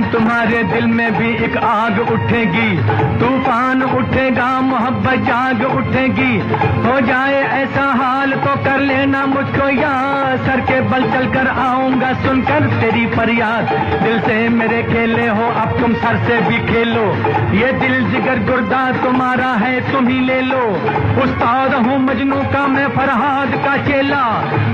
तुम्हारे दिल में भी एक आग उठेगी, तूफान उठेगा, मोहब्बत जाग उठेगी। हो जाए ऐसा हाल तो कर लेना मुझको याद, सर के बल चल कर आऊंगा सुनकर तेरी फरियाद। दिल से मेरे खेले हो अब तुम सर से भी खेलो, ये दिल जिगर गुर्दा तुम्हारा है तुम ही ले लो। उस्ताद हूँ मजनू का मैं फरहाद का चेला,